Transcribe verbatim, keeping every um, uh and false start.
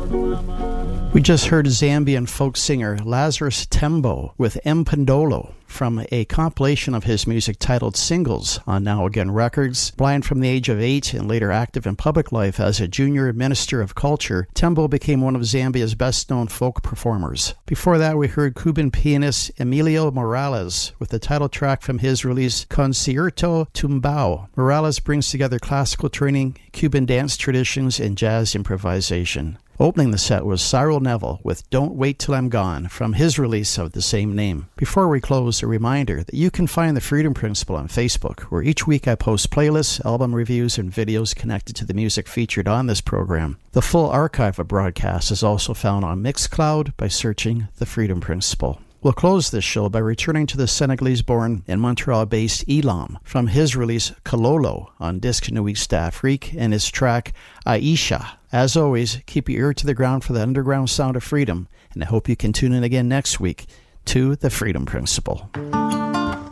We just heard Zambian folk singer Lazarus Tembo with Mpondolo from a compilation of his music titled Singles on Now Again Records. Blind from the age of eight and later active in public life as a junior minister of culture, Tembo became one of Zambia's best-known folk performers. Before that, we heard Cuban pianist Emilio Morales with the title track from his release Concierto Tumbao. Morales brings together classical training, Cuban dance traditions, and jazz improvisation. Opening the set was Cyril Neville with Don't Wait Till I'm Gone from his release of the same name. Before we close, a reminder that you can find The Freedom Principle on Facebook, where each week I post playlists, album reviews, and videos connected to the music featured on this program. The full archive of broadcasts is also found on Mixcloud by searching The Freedom Principle. We'll close this show by returning to the Senegalese-born and Montreal-based Elam from his release Kololo on Disc Nuit Afrique and his track Aisha. As always, keep your ear to the ground for the underground sound of freedom, and I hope you can tune in again next week to The Freedom Principle.